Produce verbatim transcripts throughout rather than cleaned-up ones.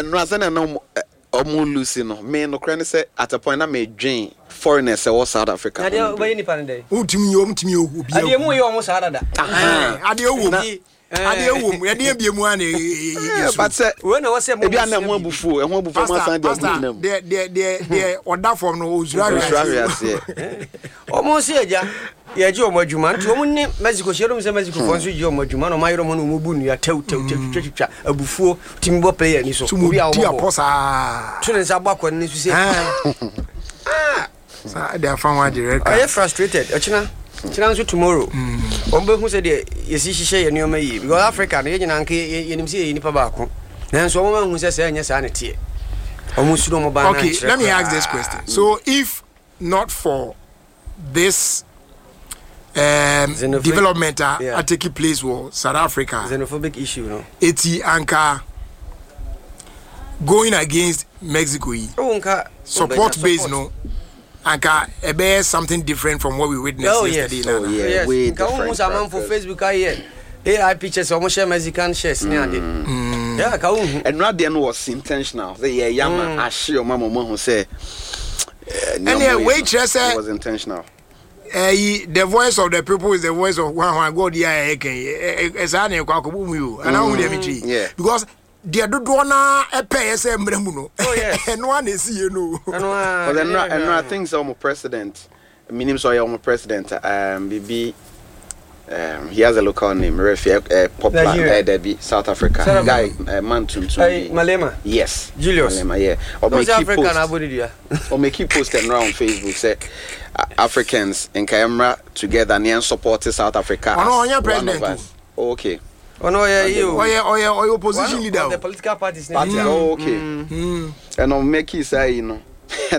and Razan no omu Lucy no me no cranny say at a point I made Jane foreigners or South Africa. I don't know any day. Who to me, um to me, I didn't know you almost had that. I didn't I didn't I didn't be a money. But when I was a maybe I'm one before and one before my son. They're they're they're order from no almost here. Yeah, Joe Majuman, to only Mexico, she don't say Mexico, Joe Majuman, or my Roman Mubun, you are tell, tell, tell, a buffo, Timbo player, and so we are posa. Children are back when you say, ah, they are found direct. I am frustrated. Achina, China tomorrow. Ombo who said, you see, she say, and you may go Africa, and you know, you see in Pabaco. Then so woman who says, yes, sanity. Almost no more. Okay, let me ask this question. So, if not for this. Um, development uh, yeah. taking place was South Africa. Xenophobic issue, no? Eti anka going against Mexico. Oh, unka support base, no? Anka ebe something different from what we witnessed oh, yesterday. Yes. Oh, yeah, yes. Way different. Almost a man for Facebook here. A I pictures almost share Mexican shares. Mm. Mm. Yeah, kaun. And not then was intentional. The yeah, yama ashio mama who say. Anyway, wait, just it was intentional. Uh, the voice of the people is the voice of one who go there exactly and I will yeah because the other donor a pay S M Bremuno oh yes and one is you know but then and I think so president minimum so I'm president um B um he has a local name Refi uh, popular uh, Debbie South Africa Sarah guy uh, man to hey, Malema yes Julius Malema yeah or make post or make post and around Facebook say Uh, Africans in Canberra together and support South Africa. Oh no, you're president. Oh, okay. Oh no, yeah, you. Oh yeah, oh yeah, oh opposition leader. The political parties. Party, mm. Oh, okay. Mm. Mm. And I'll make you say, you know,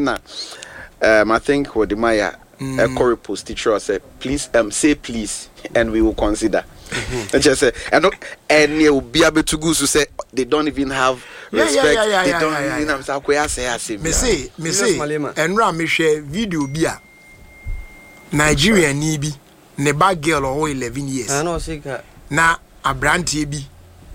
um, I think what the Maya a Corey post teacher said, please, um, say please, and we will consider. Mm-hmm. And just say, and and you will be able to go to say they don't even have respect. Yeah, yeah, yeah, they yeah, don't yeah, even yeah, have to say, I say, me say, me say, and Ram me share video bia. Nigerian ni bi ne bad girl or eleven years. I know sick. Na abrantie bi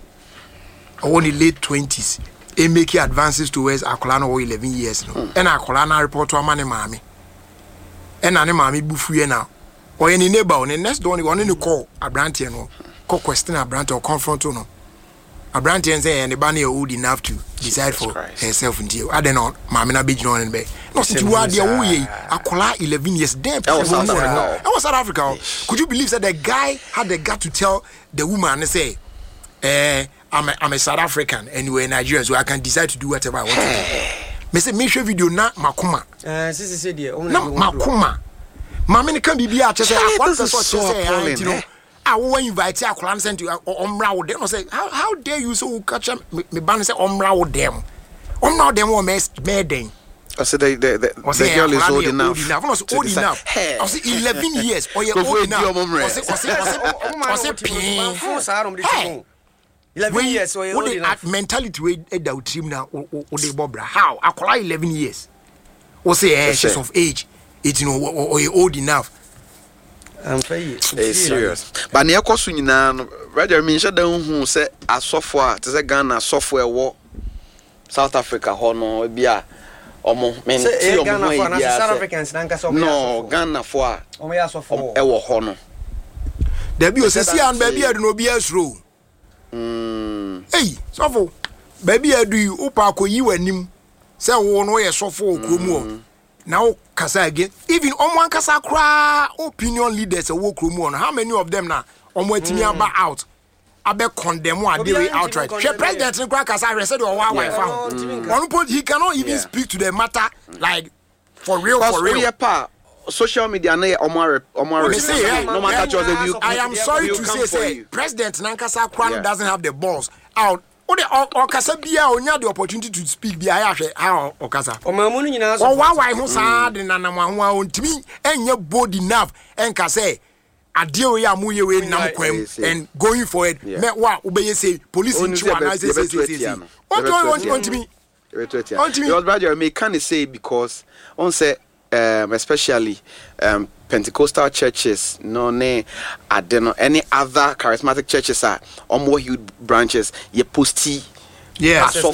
only late twenties. E make advances towards akola no eleven years no. And akola na report to amane maame. And ane maame bufuye na. Or any neighbor on the next door one in call abrantie no. Call question abrantie or confront no. Abrantie say and the banny old enough to decide for herself until I don't know maame na be joining be. No sit you are there we akola eleven years damn. That was South Africa. That was South Africa. Could you believe that the guy had the gut to tell the woman and say eh I'm a, I'm a South African and you're Nigerian so I can decide to do whatever I want to do. Me say me show video na makuma. Eh sisi say there only na makuma. Maame ne kan bibia che say akwon person say you know I will invite akwon send to omra wo dem say how how dare you so catch me ban say omra wo dem. Omra dem wo me me den. I said the the, the, the girl is old enough. Old enough. Old, old enough. I say eleven years or you old enough. I say I say I say pin. eleven years or you old enough. Mentality we e da utrim na o dey bobra. How? Akola eleven years. O say eh she's of age. It you know or you old enough. I'm fair. It's serious. But na ekoso nyina no, Roger me nche dan hu say asofo a te say Ghana software wo South Africa ho no bia omo men ti omo ho e bia South Africans na nka so omo no Ghana fo a omo ya asofo e wo ho no da bi o sesi an ba bi adu no bi asro mm eh sofo ba bi adu upa akoyi wanim say wo no ye sofo okromu o now kasa again even omo ankasa kra opinion leaders e wo kromu on how many of them na omo atimi aba out abe condemn or they outright she president nkwa kasa re said o wa wife am he cannot even yeah. speak to the matter like for real for real yeah, pa, social media na omo omo say no matter just you I am sorry to say say president nankasa kra doesn't have the balls out o de o kasa bia onya the opportunity to speak bia ya hwe how o kasa o mamu no nyina so o wa wa ho sa de nanam ho a ontimi enye bold enough enka say adio ya mu ye we nam kwam and going forward me wa obeye say police in chiwa na say say say what want want me because brother me can say because on say um especially um Pentecostal churches no ne adeno any other charismatic churches are on more huge branches ye posty yeah so